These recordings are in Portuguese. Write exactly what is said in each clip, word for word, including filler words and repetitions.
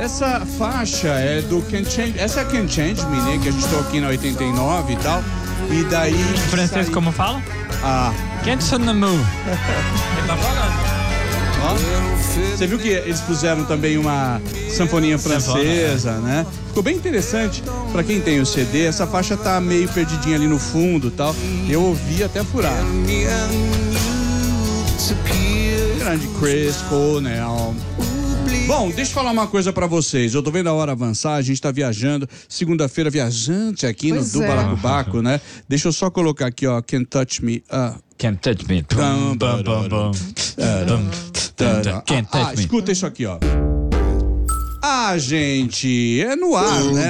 essa faixa é do Can't Change, essa é a Can't Change Me, né, que a gente tocou aqui na oitenta e nove e tal, e daí... Em francês, sai... como fala? Ah. Can't Change Me. Ele tá falando. Você viu que eles puseram também uma sanfoninha francesa, Sanfona, né? Ficou bem interessante. Pra quem tem o C D, essa faixa tá meio perdidinha ali no fundo e tal. Eu ouvi até furar. Grande Chris Cornell. Bom, deixa eu falar uma coisa pra vocês. Eu tô vendo a hora avançar, a gente tá viajando. Segunda-feira, viajante aqui pois no é. do Balacobaco, né? Deixa eu só colocar aqui, ó, Can't Touch Me. Uh. Can't Touch Me. Bum, bum, bum, bum. Can't touch ah, me. Escuta isso aqui, ó. Ah, gente, é no ar, né?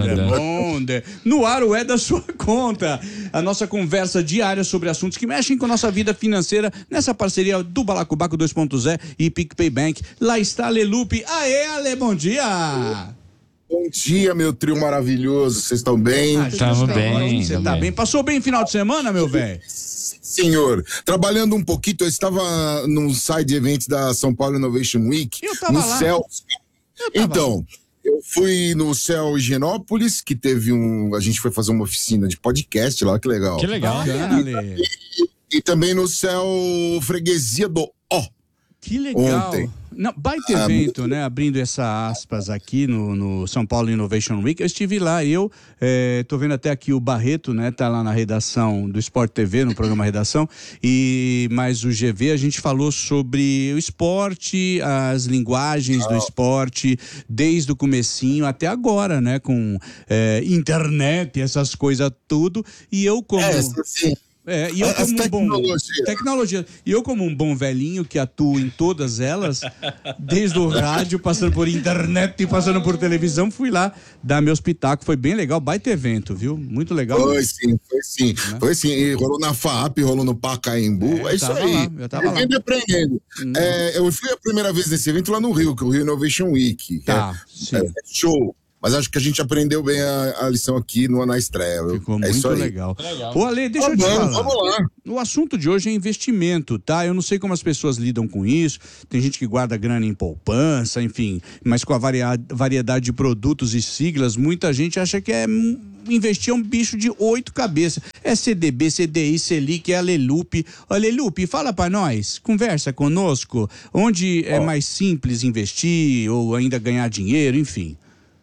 No ar o é da sua conta. A nossa conversa diária sobre assuntos que mexem com a nossa vida financeira nessa parceria do Balacobaco dois ponto zero e PicPay Bank. Lá está Alelupe. Aê, Ale, bom dia! Bom dia, meu trio maravilhoso. Vocês estão bem? Estamos ah, bem. Você tá bem? Passou bem final de semana, meu velho? Senhor, trabalhando um pouquinho, eu estava num side event da São Paulo Innovation Week, eu tava no lá. Céu. Eu então, lá. eu fui no Céu Higienópolis, que teve um, a gente foi fazer uma oficina de podcast lá, que legal. Que legal. E, e, e também no Céu Freguesia do Ó. Que legal. Ontem. Não, baita evento, ah, né? Abrindo essa aspas aqui no, no São Paulo Innovation Week. Eu estive lá, eu é, tô vendo até aqui o Barreto, né? Tá lá na redação do Sport T V, no programa Redação. E mais o G V, a gente falou sobre o esporte, as linguagens ah. do esporte, desde o comecinho até agora, né? Com é, internet, essas coisas tudo. E eu como... É, sim. É, e eu como um bom tecnologia. E eu como um bom velhinho que atua em todas elas, desde o rádio, passando por internet e passando por televisão, fui lá dar meus pitacos. Foi bem legal, baita evento, viu? Muito legal. Foi sim, foi sim. Né? Foi sim. E rolou na F A A P, rolou no Pacaembu. É, é isso aí. Lá, eu tava lá. Aprendendo. Hum. É, eu fui a primeira vez nesse evento lá no Rio, que é o Rio Innovation Week. Tá, é, sim. É show. Mas acho que a gente aprendeu bem a, a lição aqui no, na estreia. Ficou é muito legal. legal. Ô, Ale, deixa ah, eu te vamos, falar. Vamos lá. O assunto de hoje é investimento, tá? Eu não sei como as pessoas lidam com isso. Tem gente que guarda grana em poupança, enfim. Mas com a variedade de produtos e siglas, muita gente acha que é... investir é um bicho de oito cabeças. É C D B, C D I, Selic, é Alelupe. Alelupe, fala pra nós, conversa conosco, onde oh. é mais simples investir ou ainda ganhar dinheiro, enfim.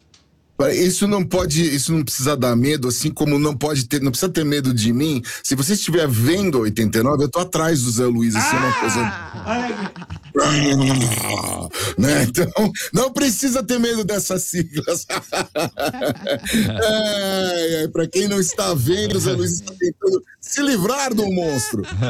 Isso não pode, isso não precisa dar medo, assim como não pode ter, não precisa ter medo de mim. Se você estiver vendo oitenta e nove, eu tô atrás do Zé Luiz, assim, ah! uma coisa... né? Então, não precisa ter medo dessas siglas. é, é, pra quem não está vendo, o Zé Luiz está tentando se livrar do monstro.